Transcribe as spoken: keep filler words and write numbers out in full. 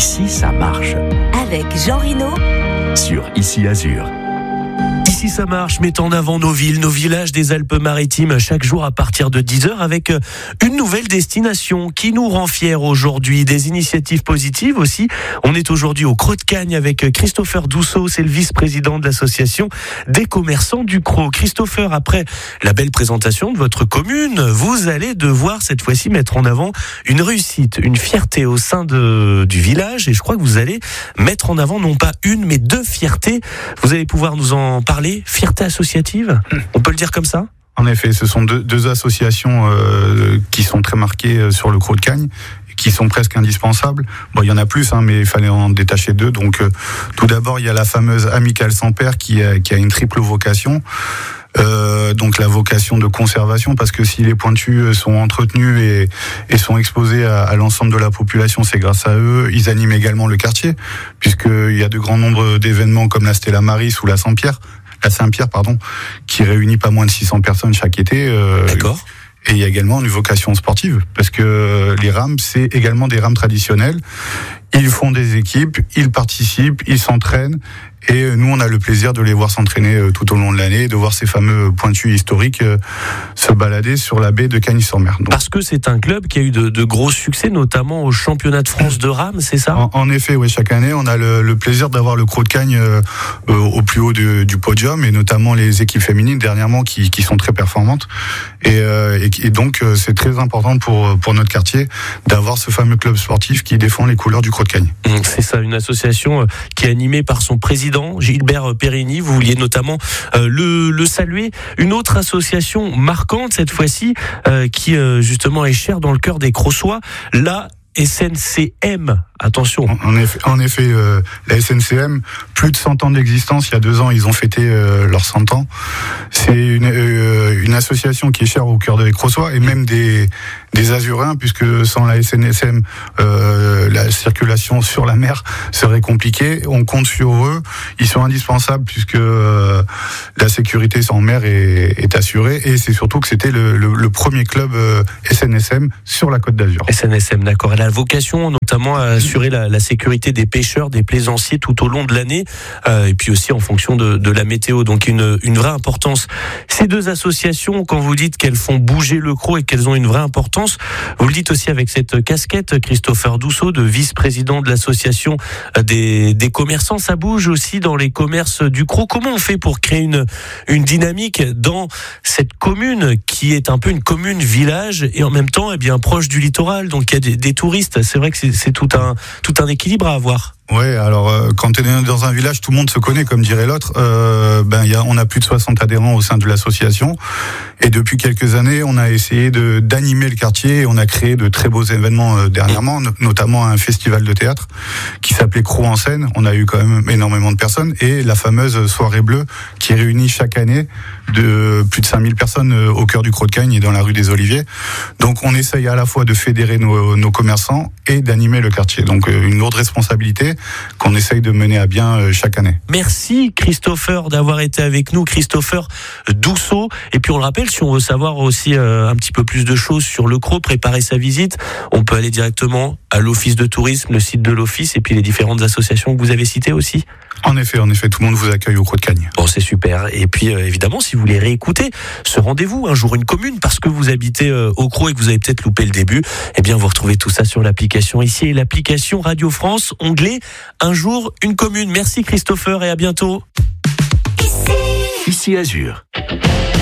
Ici, ça marche. Avec Jean Rinaud Sur Ici Azur. Ici ça marche, met en avant nos villes, nos villages des Alpes-Maritimes chaque jour à partir de dix heures avec une nouvelle destination qui nous rend fiers aujourd'hui. Des initiatives positives aussi. On est aujourd'hui au Creux de Cagnes avec Christopher Dousseau, c'est le vice-président de l'association des commerçants du Creux. Christopher, après la belle présentation de votre commune, vous allez devoir cette fois-ci mettre en avant une réussite, une fierté au sein de, du village, et je crois que vous allez mettre en avant non pas une mais deux fiertés. Vous allez pouvoir nous en parler. Fierté associative, on peut le dire comme ça ? En effet, ce sont deux, deux associations euh, qui sont très marquées sur le Creux de Cagnes, qui sont presque indispensables. Bon, il y en a plus, hein, mais il fallait en détacher deux. Donc, euh, tout d'abord, il y a la fameuse Amicale Sans Père qui a, qui a une triple vocation. Euh, donc la vocation de conservation, parce que si les pointus sont entretenus et, et sont exposés à, à l'ensemble de la population, c'est grâce à eux. Ils animent également le quartier, puisqu'il y a de grands nombres d'événements comme la Stella Maris ou la Saint-Pierre, la Saint-Pierre, pardon, qui réunit pas moins de six cents personnes chaque été. Euh, D'accord. Et il y a également une vocation sportive, parce que les rames, c'est également des rames traditionnelles. Ils font des équipes, ils participent, ils s'entraînent, et nous, on a le plaisir de les voir s'entraîner tout au long de l'année, de voir ces fameux pointus historiques se balader sur la baie de Cagnes-sur-Mer. Donc, parce que c'est un club qui a eu de, de gros succès, notamment au championnat de France de rame, c'est ça ? En, en effet, oui, chaque année, on a le, le plaisir d'avoir le Creux de Cagnes euh, au plus haut de, du podium, et notamment les équipes féminines dernièrement qui, qui sont très performantes. Et, euh, et, et donc, c'est très important pour, pour notre quartier d'avoir ce fameux club sportif qui défend les couleurs du Creux de Cagnes. C'est ça, une association qui est animée par son président, Gilbert Périni. Vous vouliez notamment euh, le, le saluer. Une autre association marquante cette fois-ci, euh, qui euh, justement est chère dans le cœur des Crossois, la S N C M. Attention. En effet, en effet euh, la S N C M, plus de cent ans d'existence. Il y a deux ans, ils ont fêté euh, leurs cent ans. C'est une, euh, une association qui est chère au cœur des Crossois et même des, des Azuréens, puisque sans la S N C M, euh, la circulation sur la mer serait compliquée. On compte sur eux. Ils sont indispensables puisque euh, la sécurité en mer est, est assurée. Et c'est surtout que c'était le, le, le premier club euh, S N S M sur la Côte d'Azur. S N S M, d'accord. Elle a vocation notamment à assurer la, la sécurité des pêcheurs, des plaisanciers tout au long de l'année, euh, et puis aussi en fonction de, de la météo. Donc une, une vraie importance. Ces deux associations, quand vous dites qu'elles font bouger le Creux et qu'elles ont une vraie importance, vous le dites aussi avec cette casquette, Christopher Dousseau, de vice-président de l'association des, des commerçants. Ça bouge aussi dans les commerces du Creux. Comment on fait pour créer une, une dynamique dans cette commune qui est un peu une commune-village et en même temps eh bien, proche du littoral, donc il y a des, des touristes. C'est vrai que c'est, c'est tout un tout un équilibre à avoir. Ouais, alors euh, quand on est dans un village, tout le monde se connaît, comme dirait l'autre. Euh, ben, y a, on a plus de soixante adhérents au sein de l'association, et depuis quelques années, on a essayé de d'animer le quartier. Et on a créé de très beaux événements euh, dernièrement, no- notamment un festival de théâtre qui s'appelait Creux en scène. On a eu quand même énormément de personnes, et la fameuse soirée bleue qui réunit chaque année de plus de cinq mille personnes au cœur du Creux de Cagnes et dans la rue des Oliviers. Donc, on essaye à la fois de fédérer nos, nos commerçants et d'animer le quartier. Donc, une lourde responsabilité qu'on essaye de mener à bien chaque année. Merci Christopher d'avoir été avec nous, Christopher Dousseau. Et puis on le rappelle, si on veut savoir aussi euh, un petit peu plus de choses sur le Creux, préparer sa visite, on peut aller directement à l'office de tourisme, le site de l'office, et puis les différentes associations que vous avez citées aussi. En effet, en effet, tout le monde vous accueille au Creux de Cagnes. Bon, c'est super. Et puis, euh, évidemment, si vous voulez réécouter ce rendez-vous, un jour une commune, parce que vous habitez euh, au Creux et que vous avez peut-être loupé le début, eh bien, vous retrouvez tout ça sur l'application ici, et l'application Radio France, onglet Un jour une commune. Merci Christopher et à bientôt. Ici Ici Azur.